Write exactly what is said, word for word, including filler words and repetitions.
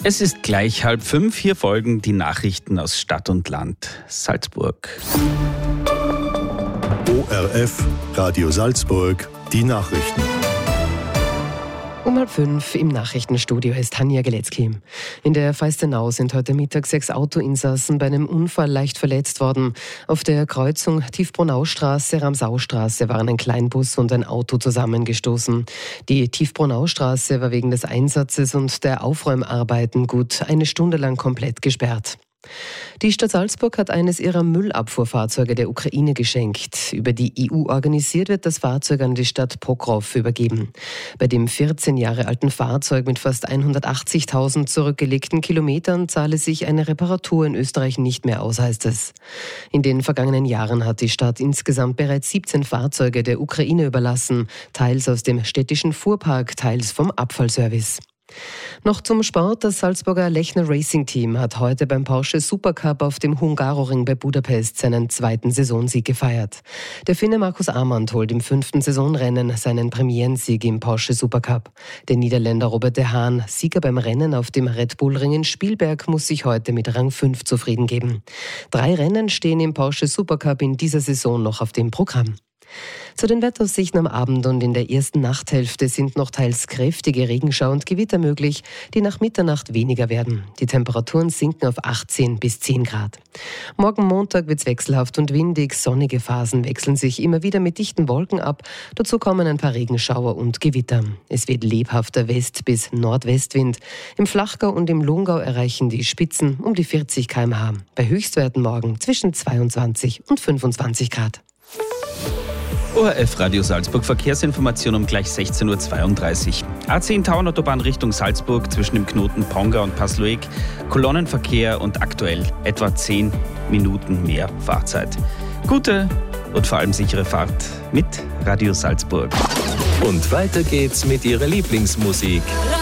Es ist gleich halb fünf, hier folgen die Nachrichten aus Stadt und Land. Salzburg. O R F, Radio Salzburg, die Nachrichten. Um halb fünf im Nachrichtenstudio ist Tanja Geletzky. In der Feistenau sind heute Mittag sechs Autoinsassen bei einem Unfall leicht verletzt worden. Auf der Kreuzung Tiefbronaustraße, Ramsaustraße waren ein Kleinbus und ein Auto zusammengestoßen. Die Tiefbronaustraße war wegen des Einsatzes und der Aufräumarbeiten gut eine Stunde lang komplett gesperrt. Die Stadt Salzburg hat eines ihrer Müllabfuhrfahrzeuge der Ukraine geschenkt. Über die E U organisiert wird das Fahrzeug an die Stadt Pokrow übergeben. Bei dem vierzehn Jahre alten Fahrzeug mit fast hundertachtzigtausend zurückgelegten Kilometern zahle sich eine Reparatur in Österreich nicht mehr aus, heißt es. In den vergangenen Jahren hat die Stadt insgesamt bereits siebzehn Fahrzeuge der Ukraine überlassen, teils aus dem städtischen Fuhrpark, teils vom Abfallservice. Noch zum Sport. Das Salzburger Lechner Racing Team hat heute beim Porsche Supercup auf dem Hungaroring bei Budapest seinen zweiten Saisonsieg gefeiert. Der Finne Markus Armand holt im fünften Saisonrennen seinen Premierensieg im Porsche Supercup. Der Niederländer Robert de Haan, Sieger beim Rennen auf dem Red Bull Ring in Spielberg, muss sich heute mit Rang fünf zufrieden geben. Drei Rennen stehen im Porsche Supercup in dieser Saison noch auf dem Programm. Zu den Wetteraussichten am Abend und in der ersten Nachthälfte sind noch teils kräftige Regenschauer und Gewitter möglich, die nach Mitternacht weniger werden. Die Temperaturen sinken auf achtzehn bis zehn Grad. Morgen Montag wird es wechselhaft und windig. Sonnige Phasen wechseln sich immer wieder mit dichten Wolken ab. Dazu kommen ein paar Regenschauer und Gewitter. Es wird lebhafter West- bis Nordwestwind. Im Flachgau und im Lungau erreichen die Spitzen um die vierzig Kilometer pro Stunde. Bei Höchstwerten morgen zwischen zweiundzwanzig und fünfundzwanzig Grad. O R F Radio Salzburg, Verkehrsinformation um gleich sechzehn Uhr zweiunddreißig. A zehn Tauernautobahn Richtung Salzburg zwischen dem Knoten Ponga und Passloeg. Kolonnenverkehr und aktuell etwa zehn Minuten mehr Fahrzeit. Gute und vor allem sichere Fahrt mit Radio Salzburg. Und weiter geht's mit Ihrer Lieblingsmusik.